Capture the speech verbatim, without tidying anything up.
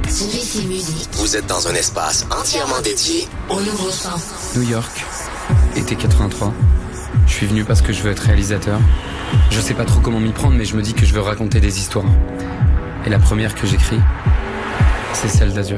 Sur Ici Musique, vous êtes dans un espace entièrement dédié au nouveau son. New York, été quatre-vingt-trois. Je suis venu parce que je veux être réalisateur. Je sais pas trop comment m'y prendre, mais je me dis que je veux raconter des histoires. Et la première que j'écris, c'est celle d'Azur.